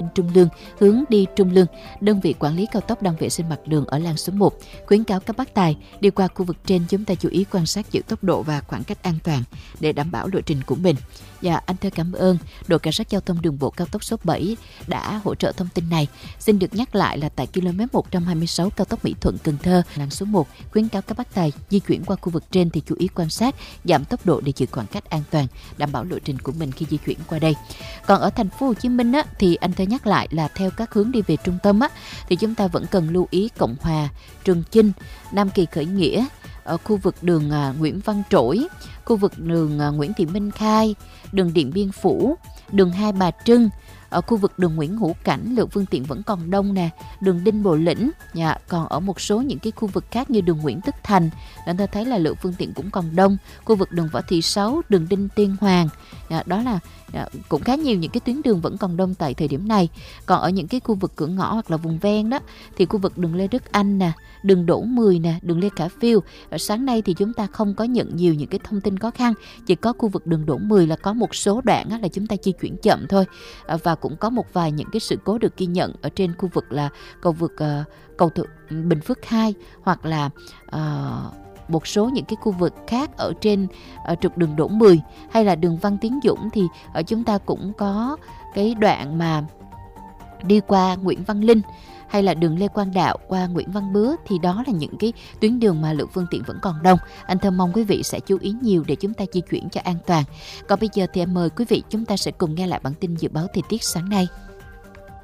Trung Lương, hướng đi Trung Lương. Đơn vị quản lý cao tốc đang vệ sinh mặt đường ở làn số 1, khuyến cáo các bác tài đi qua khu vực trên chúng ta chú ý quan sát giữ tốc độ và khoảng cách an toàn để đảm bảo lộ trình của mình. Dạ, anh thưa cảm ơn. Đội Cảnh sát Giao thông Đường bộ cao tốc số 7 đã hỗ trợ thông tin này. Xin được nhắc lại là tại km 126 cao tốc Mỹ Thuận Cần Thơ, làn số 1, khuyến cáo các bác tài di chuyển qua khu vực trên thì chú ý quan sát, giảm tốc độ để giữ khoảng cách an toàn, đảm bảo lộ trình của mình khi di chuyển qua đây. Còn ở thành phố Hồ Chí Minh á, thì anh thưa nhắc lại là theo các hướng đi về trung tâm á, thì chúng ta vẫn cần lưu ý Cộng Hòa, Trường Chinh, Nam Kỳ Khởi Nghĩa, ở khu vực đường Nguyễn Văn Trỗi, khu vực đường Nguyễn Thị Minh Khai, đường Điện Biên Phủ, đường Hai Bà Trưng, ở khu vực đường Nguyễn Hữu Cảnh lượng phương tiện vẫn còn đông nè, đường Đinh Bộ Lĩnh. Còn ở một số những cái khu vực khác như đường Nguyễn Tất Thành, chúng ta thấy là lượng phương tiện cũng còn đông. Khu vực đường Võ Thị Sáu, đường Đinh Tiên Hoàng, đó là cũng khá nhiều những cái tuyến đường vẫn còn đông tại thời điểm này. Còn ở những cái khu vực cửa ngõ hoặc là vùng ven đó thì khu vực đường Lê Đức Anh nè, đường Đỗ Mười nè, đường Lê Khả Phiêu. Sáng nay thì chúng ta không có nhận nhiều những cái thông tin khó khăn, chỉ có khu vực đường Đỗ Mười là có một số đoạn là chúng ta di chuyển chậm thôi, và cũng có một vài những cái sự cố được ghi nhận ở trên khu vực là cầu Bình Phước 2 hoặc là một số những cái khu vực khác ở trên trục đường Đỗ Mười hay là đường Văn Tiến Dũng thì ở chúng ta cũng có cái đoạn mà đi qua Nguyễn Văn Linh hay là đường Lê Quang Đạo qua Nguyễn Văn Bứa thì đó là những cái tuyến đường mà lượng phương tiện vẫn còn đông. Anh thơ mong quý vị sẽ chú ý nhiều để chúng ta di chuyển cho an toàn. Còn bây giờ thì em mời quý vị chúng ta sẽ cùng nghe lại bản tin dự báo thời tiết sáng nay.